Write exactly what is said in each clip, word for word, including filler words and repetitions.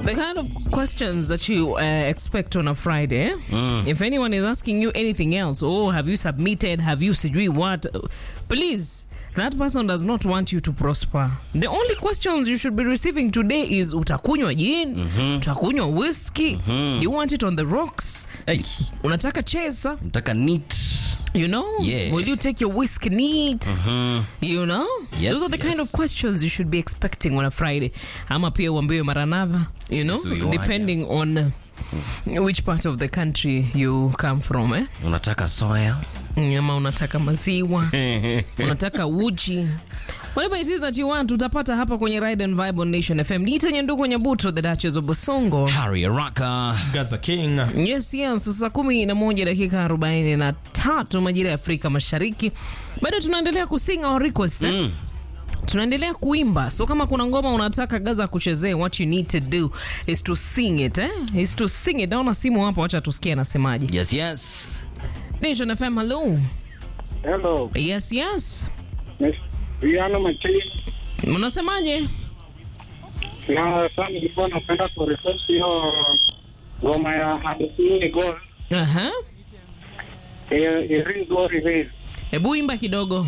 The kind of questions that you uh, expect on a Friday. Mm. If anyone is asking you anything else, oh, have you submitted? Have you sijui what? Please, that person does not want you to prosper. The only questions you should be receiving today is utakunywa gin, mm-hmm. utakunywa whiskey, mm-hmm. you want it on the rocks, hey. unataka chesa, unataka neat. You know, yeah. Will you take your whiskey neat? Mm-hmm. You know, yes, those are the yes. kind of questions you should be expecting on a Friday. Ama pia uambiwe maranatha, you know, yes, depending yeah. on uh, which part of the country you come from, eh? Unataka soya, ama unataka maziwa, unataka uji. Whatever it is that you want, utapata hapa kwenye Ride and Vibe on Nation F M. Niita Nyandugu Nyabuto, the Duchess of Bosongo. Harry Araka, Gaza King. Yes, yes. Saa kumi na moja dakika arobaini na tatu majira ya Afrika Mashariki. Bado tunaendelea kusing our request, eh? Mm. Tunaendelea kuimba. So kama kuna ngoma unataka Gaza kuchezee, what you need to do is to sing it, eh? Is to sing it. Naona simu hapa, wacha tusikie anasemaje. Yes, yes. Nation F M, hello. Hello. Yes, yes. Yes. Rihanna Machini. Mnasemaje? Na sana nilikuwa napenda ku request hiyo ngoma ya Hadisini Gold. Aha. Eh, Iris Glory Race. Hebu imba kidogo.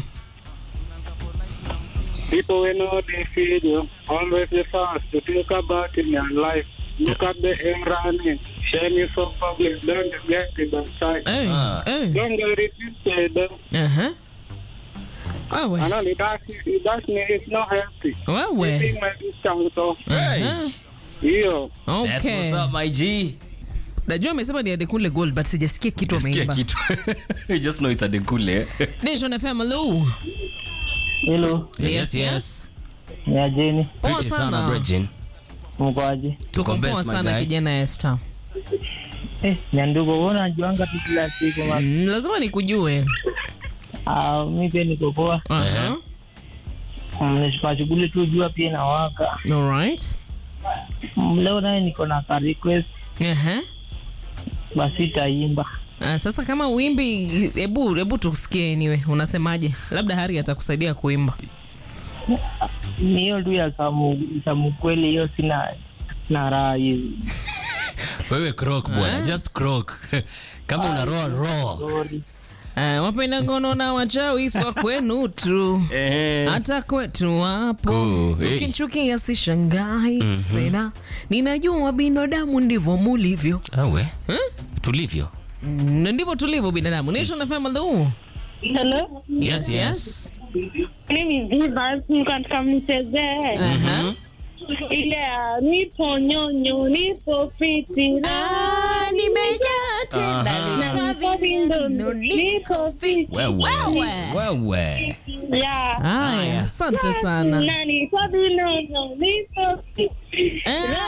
People we know they feed you, always the first to think about in your life. Look at the aim running, shining so public, don't get it outside. Hey, Ah. hey. Don't get it twisted. Aha. Wewe. I know it does, it does me, it's not healthy. Wewe. Taking my discount so. Aha. Hiyo. That's Okay. what's up, my G. Najua amesema ni Adekunle Gold, but sijasikia kitu ameimba. Sikia kitu. You just know it's Adekunle. Nation F M, hello. Hello. Yes, yes. Ni ajeni. Poa Pretty sana, sana. Bridgin. Mkwaje? Tuko best, poa my sana guy. kijana Esther. Eh, Nyandugu, wewe unajuanga tu kila siku ma. Mm, lazima nikujue. Ah, mimi pia niko poa. Aha. Mm, nishipa shughuli tu jua pia inawaka. All right. Mm, leo naye niko na ka request Aha. basi taimba. Ah, sasa kama uimbi, hebu hebu tusikie anyway. Unasemaje? Labda Hari atakusaidia kuimba. Ni hiyo tu ya samu samu kweli hiyo sina na raha hizi. Wewe croak bwana, just croak. Kama una roa roa. Sorry. Ah, wapenda ngono na wachawi swa kwenu tu. Eh. Hata kwetu wapo. Cool. Hey. Ukinchukia si shangai mm-hmm. Sena. Ninajua binadamu ndivyo mulivyo. Awe. Huh? Tulivyo. Mm, ndivyo tulivyo binadamu. Nation F M, hello. Hello. Yes, yes. Mimi Viva katika mchezee. Aha. Ile ya nipo nyonyo, nipo fiti. Ah, nimejaa tena Nipo nipo fiti. Wewe. Wewe. Ya. Haya, asante sana. Na nipo binono, nipo fiti.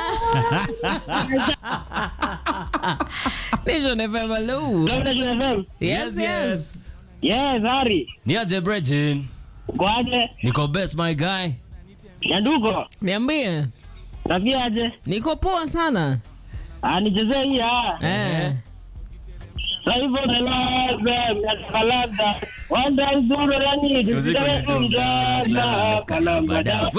Nation F M, hello. Yes, yes. Yes, Hari. Ni aje Bridgin? Kwaje? Niko best, my guy. Nyandugu, Niambie. nafiaje? Niko poa sana. Ah, nichezee hii ah. Eh. Saivo de laza, kalanda. Wanda uzuru rani, tukitaka kumjaza. Kalamba da.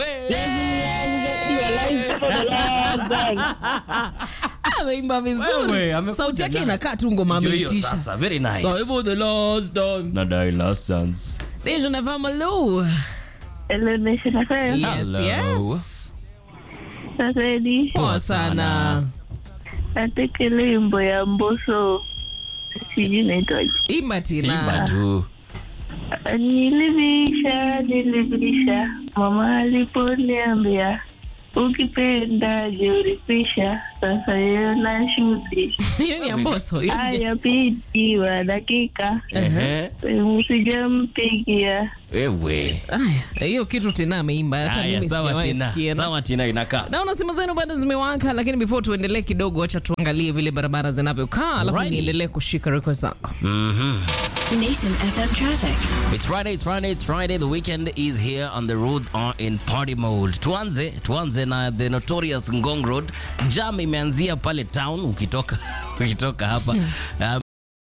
Ameimba Wewe, vizuri. amekuja Sauti yake na- inakaa tu ngoma Ndio hiyo ameitisha. sasa, very nice. So hivyo the last time. Nadai last chance. Nation F M, hello. Hello, Nation F M. Yes, Hello. yes. Sasedi. Poa sana. Nataka limbo ya Mbosso. Sijui naitwaje. Imba tina. Imba tu. Nilivisha, nilivisha, mama aliponiambia ukipenda juripisha, sasa yeye na shuti Hiyo ni ya Mbosso. Hiyo sija- haya piti wa dakika Ehe. msijampigia. Wewe. Aya, hiyo kitu tena ameimba. Hata Haya, mimi sawa sijawahi Tina. sikia. Sawa Tina inakaa. Naona simu zenu bado zimewaka, lakini before tuendelee kidogo, acha tuangalie vile barabara zinavyokaa, alafu Alrighty. niendelee kushika request zako. Mhm. Nation F M traffic. It's Friday, it's Friday, it's Friday. The weekend is here and the roads are in party mode. Tuanze, tuanze na the notorious Ngong Road. Jam imeanzia pale town ukitoka ukitoka hapa. Um,